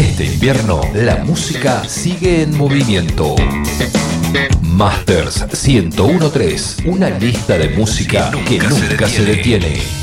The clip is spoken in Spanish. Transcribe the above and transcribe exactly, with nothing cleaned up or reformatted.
Este invierno, la música sigue en movimiento. Masters ciento uno punto tres, una lista de música que nunca se detiene.